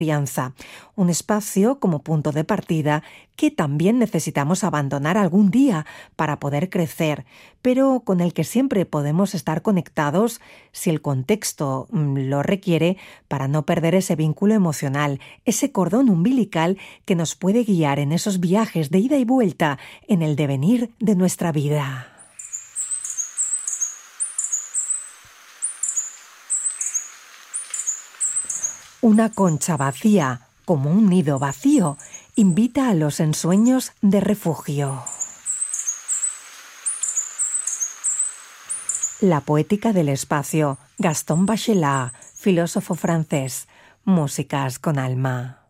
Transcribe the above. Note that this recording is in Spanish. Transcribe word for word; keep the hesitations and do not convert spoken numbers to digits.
crianza, un espacio como punto de partida que también necesitamos abandonar algún día para poder crecer, pero con el que siempre podemos estar conectados si el contexto lo requiere para no perder ese vínculo emocional, ese cordón umbilical que nos puede guiar en esos viajes de ida y vuelta en el devenir de nuestra vida. Una concha vacía, como un nido vacío, invita a los ensueños de refugio. La poética del espacio, Gaston Bachelard, filósofo francés. Músicas con alma.